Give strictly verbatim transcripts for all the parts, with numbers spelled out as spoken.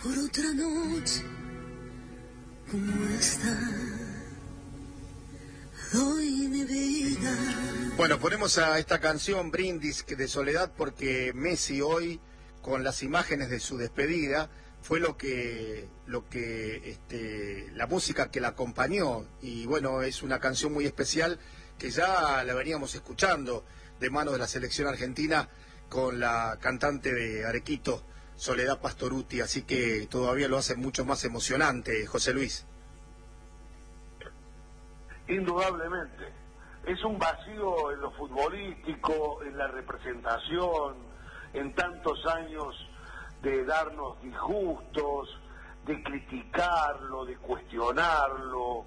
por otra noche como esta. Doy mi vida. Bueno, ponemos a esta canción Brindis de Soledad porque Messi hoy, con las imágenes de su despedida, fue lo que, lo que, este, la música que la acompañó. Y bueno, es una canción muy especial que ya la veníamos escuchando de manos de la selección argentina con la cantante de Arequito, Soledad Pastorutti, así que todavía lo hace mucho más emocionante, José Luis. Indudablemente. Es un vacío en lo futbolístico, en la representación, en tantos años de darnos disgustos, de criticarlo, de cuestionarlo,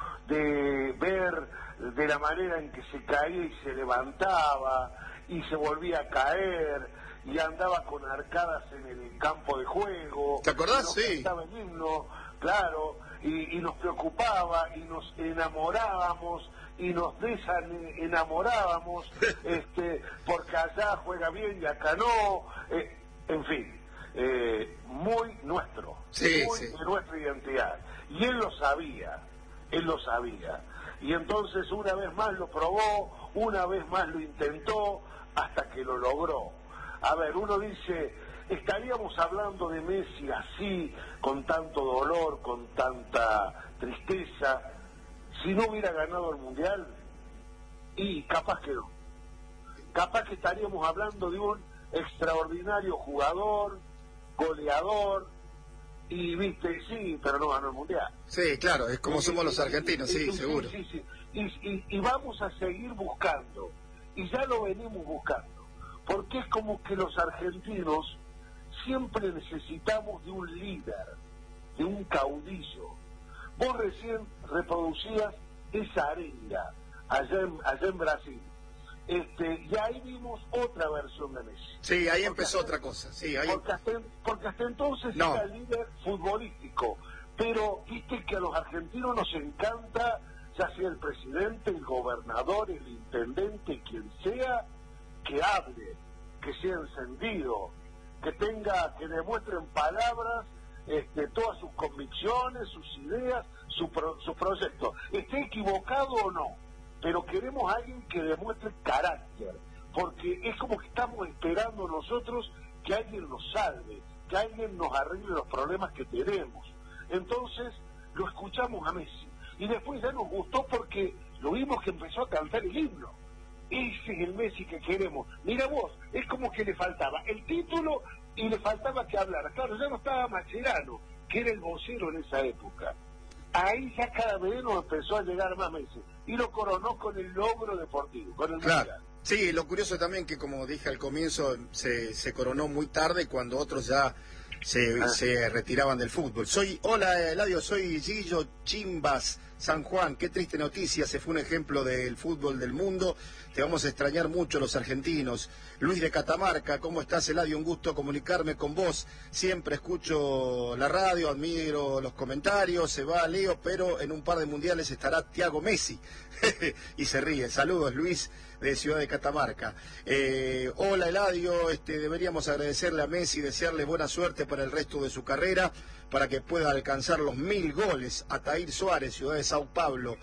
de ver de la manera en que se caía y se levantaba y se volvía a caer y andaba con arcadas en el campo de juego. ¿Te acordás? Sí. Estaba el himno, claro, y, y nos preocupaba y nos enamorábamos y nos desenamorábamos, este, porque allá juega bien y acá no, eh, en fin, eh, muy nuestro, sí, muy sí. de nuestra identidad. Y él lo sabía, él lo sabía. Y entonces una vez más lo probó, una vez más lo intentó, hasta que lo logró. A ver, uno dice, ¿estaríamos hablando de Messi así, con tanto dolor, con tanta tristeza, si no hubiera ganado el Mundial? Y capaz que no. Capaz que estaríamos hablando de un extraordinario jugador, goleador, y viste, sí, pero no ganó el Mundial. Sí, claro, es como y, somos y, los argentinos, sí, y, seguro. Sí, sí, sí. Y, y, y vamos a seguir buscando, y ya lo venimos buscando, porque es como que los argentinos siempre necesitamos de un líder, de un caudillo. Vos recién reproducías esa arenga allá en, allá en Brasil. Este, y ahí vimos otra versión de Messi. Sí, ahí porque empezó hasta, otra cosa. Sí, ahí... porque, hasta, porque hasta entonces no. era el líder futbolístico. Pero viste que a los argentinos nos encanta, ya sea el presidente, el gobernador, el intendente, quien sea, que hable, que sea encendido, que tenga, que demuestre en palabras este, todas sus convicciones, sus ideas, su, pro, su proyecto. Esté equivocado o no, pero queremos a alguien que demuestre carácter, porque es como que estamos esperando nosotros que alguien nos salve, que alguien nos arregle los problemas que tenemos. Entonces lo escuchamos a Messi y después ya nos gustó porque lo vimos que empezó a cantar el himno. Ese es el Messi que queremos. Mira vos, es como que le faltaba el título y le faltaba que hablara. Claro, ya no estaba Mascherano, que era el vocero en esa época. Ahí ya cada vez nos empezó a llegar más Messi y lo coronó con el logro deportivo, con el claro. Mundial. Sí, lo curioso también que, como dije al comienzo, se, se coronó muy tarde cuando otros ya se, ah. se retiraban del fútbol. Soy, hola Eladio, soy Gillo Chimbas, San Juan. Qué triste noticia, se fue un ejemplo del fútbol del mundo. Te vamos a extrañar mucho los argentinos. Luis de Catamarca, ¿cómo estás, Eladio? Un gusto comunicarme con vos. Siempre escucho la radio, admiro los comentarios, se va Leo, pero en un par de mundiales estará Thiago Messi. Y se ríe. Saludos, Luis, de Ciudad de Catamarca. Eh, hola, Eladio, este, deberíamos agradecerle a Messi y desearle buena suerte para el resto de su carrera, para que pueda alcanzar los mil goles. Ataír Suárez, Ciudad de Sao Paulo.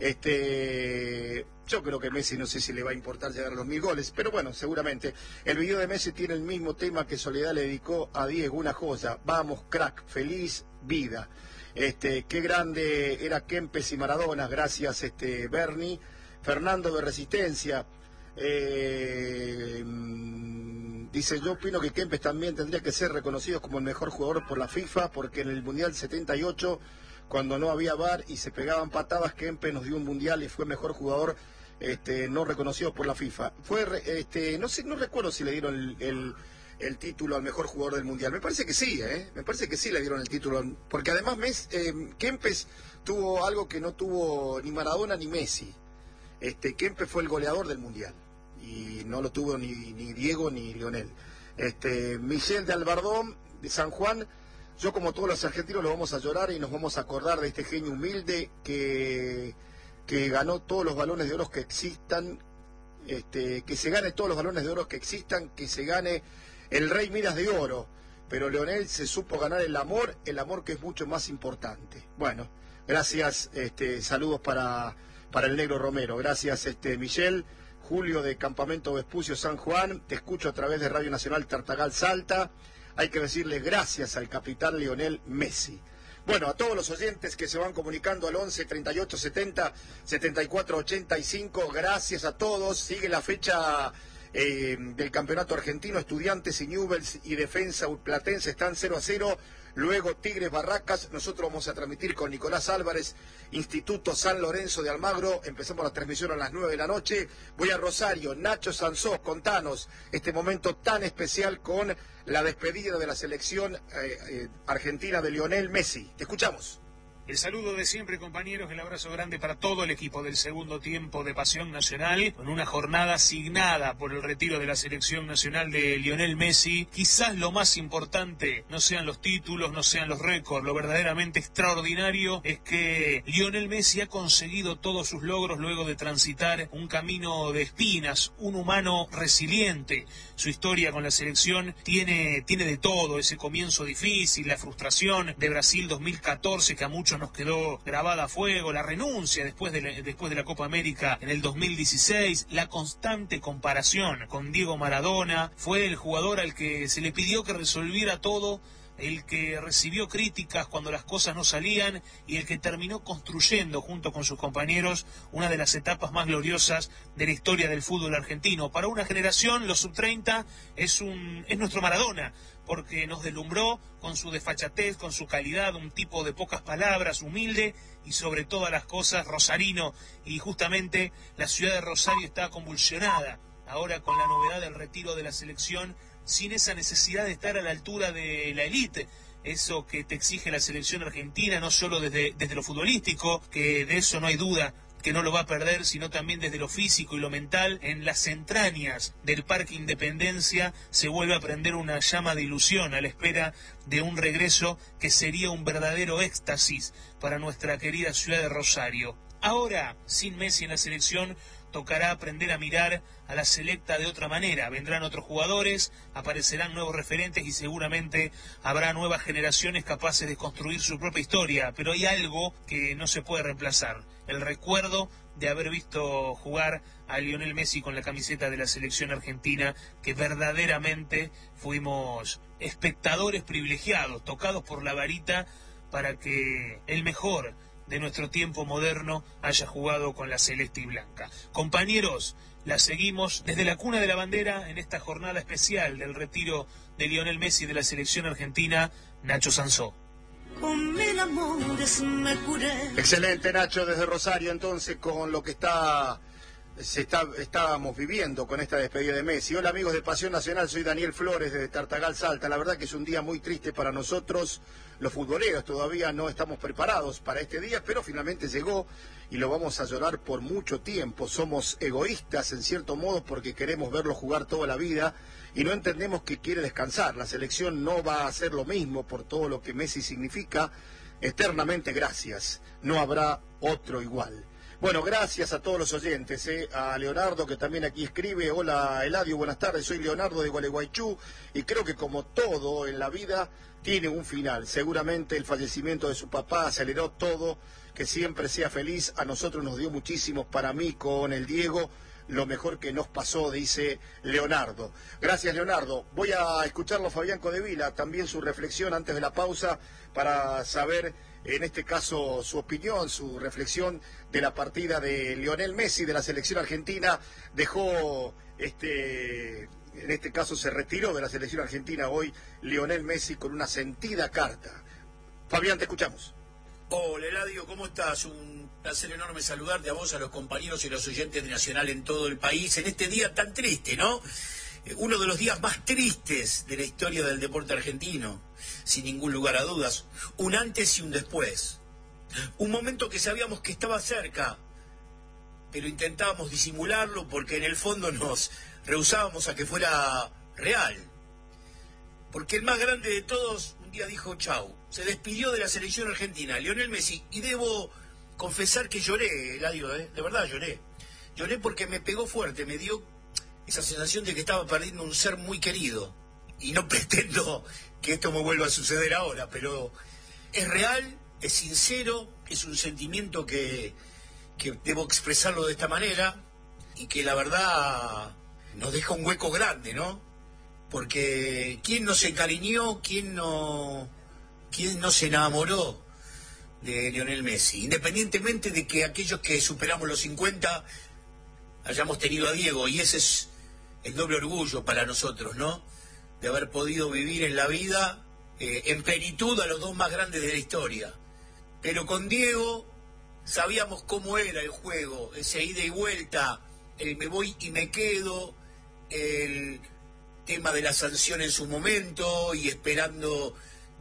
Este, yo creo que Messi no sé si le va a importar llegar a los mil goles, pero bueno, seguramente. El video de Messi tiene el mismo tema que Soledad le dedicó a Diego, una joya. Vamos, crack, feliz vida. Este, qué grande era Kempes y Maradona, gracias este Bernie. Fernando de Resistencia, eh, dice, yo opino que Kempes también tendría que ser reconocido como el mejor jugador por la FIFA, porque en el Mundial setenta y ocho, cuando no había V A R y se pegaban patadas, Kempes nos dio un Mundial y fue mejor jugador este, no reconocido por la FIFA. Fue, este, no sé, no recuerdo si le dieron el, el, el título al mejor jugador del Mundial. Me parece que sí, ¿eh? Me parece que sí le dieron el título, porque además Mes, eh, Kempes tuvo algo que no tuvo ni Maradona ni Messi. Este, Kempes fue el goleador del Mundial y no lo tuvo ni, ni Diego ni Lionel. Este, Michel de Albardón, de San Juan, yo como todos los argentinos lo vamos a llorar y nos vamos a acordar de este genio humilde que, que ganó todos los balones de oro que existan, este, que se gane todos los balones de oro que existan, que se gane el Rey Midas de Oro, pero Lionel se supo ganar el amor, el amor que es mucho más importante. Bueno, gracias, este, saludos para, para el Negro Romero, gracias este, Michelle. Julio de Campamento Vespucio San Juan, te escucho a través de Radio Nacional Tartagal Salta. Hay que decirle gracias al capitán Lionel Messi. Bueno, a todos los oyentes que se van comunicando al once, treinta y ocho, setenta, setenta y cuatro, ochenta y cinco, gracias a todos. Sigue la fecha eh, del Campeonato Argentino, Estudiantes y Newell's y Defensa Platense están cero a cero. Luego Tigres Barracas, nosotros vamos a transmitir con Nicolás Álvarez, Instituto San Lorenzo de Almagro, empezamos la transmisión a las nueve de la noche, voy a Rosario, Nacho Sanzós, contanos este momento tan especial con la despedida de la selección eh, eh, argentina de Lionel Messi. Te escuchamos. El saludo de siempre, compañeros, el abrazo grande para todo el equipo del segundo tiempo de Pasión Nacional, con una jornada asignada por el retiro de la selección nacional de Lionel Messi. Quizás lo más importante no sean los títulos, no sean los récords, lo verdaderamente extraordinario es que Lionel Messi ha conseguido todos sus logros luego de transitar un camino de espinas, un humano resiliente. Su historia con la selección tiene, tiene de todo, ese comienzo difícil, la frustración de Brasil dos mil catorce que a muchos nos quedó grabada a fuego, la renuncia después de la, después de la Copa América en el dos mil dieciséis, la constante comparación con Diego Maradona, fue el jugador al que se le pidió que resolviera todo, el que recibió críticas cuando las cosas no salían y el que terminó construyendo junto con sus compañeros una de las etapas más gloriosas de la historia del fútbol argentino. Para una generación, los sub treinta es, un, es nuestro Maradona, porque nos deslumbró con su desfachatez, con su calidad, un tipo de pocas palabras, humilde y sobre todas las cosas rosarino. Y justamente la ciudad de Rosario está convulsionada ahora con la novedad del retiro de la selección, sin esa necesidad de estar a la altura de la élite, eso que te exige la selección argentina, no solo desde, desde lo futbolístico, que de eso no hay duda, que no lo va a perder, sino también desde lo físico y lo mental. En las entrañas del Parque Independencia se vuelve a prender una llama de ilusión a la espera de un regreso que sería un verdadero éxtasis para nuestra querida ciudad de Rosario. Ahora, sin Messi en la selección, tocará aprender a mirar a la selecta de otra manera. Vendrán otros jugadores, aparecerán nuevos referentes y seguramente habrá nuevas generaciones capaces de construir su propia historia. Pero hay algo que no se puede reemplazar: el recuerdo de haber visto jugar a Lionel Messi con la camiseta de la selección argentina, que verdaderamente fuimos espectadores privilegiados, tocados por la varita para que el mejor de nuestro tiempo moderno haya jugado con la celeste y blanca. Compañeros, la seguimos desde la cuna de la bandera en esta jornada especial del retiro de Lionel Messi de la selección argentina. Nacho Sanzó. Con mil amores me curé. Excelente, Nacho, desde Rosario, entonces, con lo que está se está estábamos viviendo con esta despedida de Messi. Hola, amigos de Pasión Nacional, soy Daniel Flores desde Tartagal Salta. La verdad que es un día muy triste para nosotros, los futboleros. Todavía no estamos preparados para este día, pero finalmente llegó y lo vamos a llorar por mucho tiempo. Somos egoístas en cierto modo porque queremos verlo jugar toda la vida y no entendemos que quiere descansar. La selección no va a hacer lo mismo por todo lo que Messi significa. Eternamente gracias, no habrá otro igual. Bueno, gracias a todos los oyentes, eh, a Leonardo, que también aquí escribe. Hola, Eladio, buenas tardes, soy Leonardo de Gualeguaychú, y creo que como todo en la vida tiene un final. Seguramente el fallecimiento de su papá aceleró todo, que siempre sea feliz. A nosotros nos dio muchísimo, para mí con el Diego, lo mejor que nos pasó, dice Leonardo. Gracias, Leonardo. Voy a escucharlo a Fabián Codevila, también su reflexión antes de la pausa, para saber, en este caso, su opinión, su reflexión de la partida de Lionel Messi de la selección argentina. Dejó, este, en este caso se retiró de la selección argentina hoy Lionel Messi con una sentida carta. Fabián, te escuchamos. Hola, Eladio, ¿cómo estás? Un placer enorme saludarte a vos, a los compañeros y los oyentes de Nacional en todo el país, en este día tan triste, ¿no? Uno de los días más tristes de la historia del deporte argentino, sin ningún lugar a dudas. Un antes y un después. Un momento que sabíamos que estaba cerca, pero intentábamos disimularlo porque en el fondo nos rehusábamos a que fuera real. Porque el más grande de todos un día dijo chau. Se despidió de la selección argentina, Lionel Messi, y debo confesar que lloré, Eladio, ¿eh? De verdad lloré. Lloré porque me pegó fuerte, me dio esa sensación de que estaba perdiendo un ser muy querido. y no pretendo que esto me vuelva a suceder ahora, pero es real, es sincero, es un sentimiento que, que debo expresarlo de esta manera y que la verdad nos deja un hueco grande, ¿no? Porque ¿quién no se encariñó, quién no, quién no se enamoró de Lionel Messi? Independientemente de que aquellos que superamos los cincuenta hayamos tenido a Diego, y ese es el doble orgullo para nosotros, ¿no? De haber podido vivir en la vida eh, en plenitud a los dos más grandes de la historia. Pero con Diego sabíamos cómo era el juego, ese ida y vuelta, el me voy y me quedo, el tema de la sanción en su momento y esperando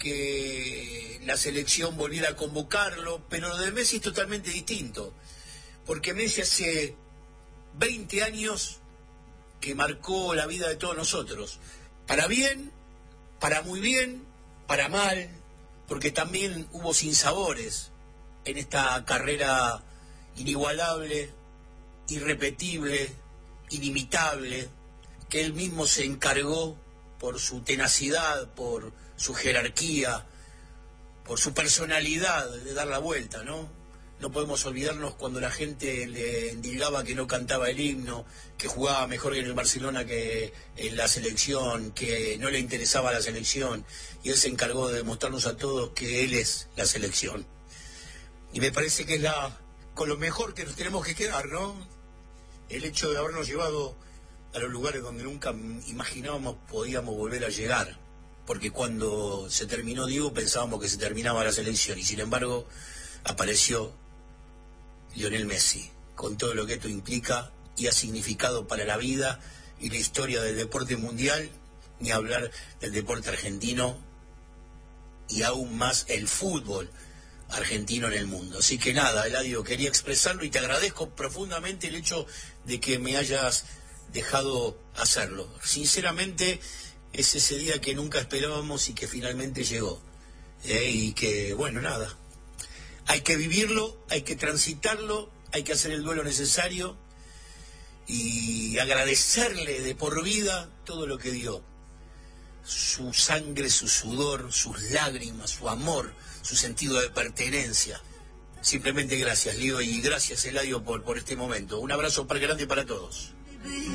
que la selección volviera a convocarlo, pero lo de Messi es totalmente distinto, porque Messi hace veinte años que marcó la vida de todos nosotros, para bien, para muy bien, para mal, porque también hubo sinsabores en esta carrera inigualable, irrepetible, inimitable, que él mismo se encargó por su tenacidad, por su jerarquía, por su personalidad de dar la vuelta, ¿no? No podemos olvidarnos cuando la gente le endilgaba que no cantaba el himno, que jugaba mejor en el Barcelona que en la selección, que no le interesaba la selección, y él se encargó de demostrarnos a todos que él es la selección. Y me parece que es la con lo mejor que nos tenemos que quedar, ¿no? El hecho de habernos llevado a los lugares donde nunca imaginábamos podíamos volver a llegar, porque cuando se terminó Diego pensábamos que se terminaba la selección, y sin embargo apareció Lionel Messi, con todo lo que esto implica y ha significado para la vida y la historia del deporte mundial, ni hablar del deporte argentino y aún más el fútbol argentino en el mundo. Así que nada, Eladio, quería expresarlo y te agradezco profundamente el hecho de que me hayas dejado hacerlo. Sinceramente, es ese día que nunca esperábamos y que finalmente llegó. Eh, y que, bueno, nada. Hay que vivirlo, hay que transitarlo, hay que hacer el duelo necesario y agradecerle de por vida todo lo que dio. Su sangre, su sudor, sus lágrimas, su amor, su sentido de pertenencia. Simplemente gracias, Lío, y gracias, Eladio, por, por este momento. Un abrazo para grande para todos.